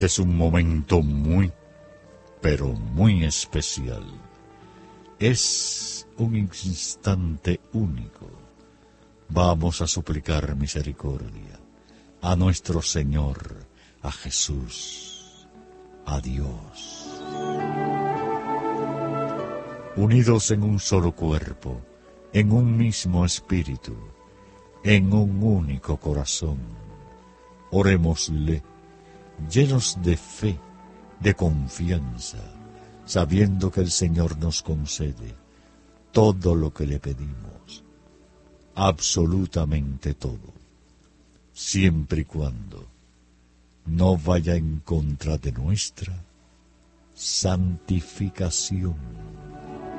Es un momento muy, pero muy especial. Es un instante único. Vamos a suplicar misericordia a nuestro Señor, a Jesús, a Dios. Unidos en un solo cuerpo, en un mismo espíritu, en un único corazón, orémosle, llenos de fe, de confianza, sabiendo que el Señor nos concede todo lo que le pedimos, absolutamente todo, siempre y cuando no vaya en contra de nuestra santificación.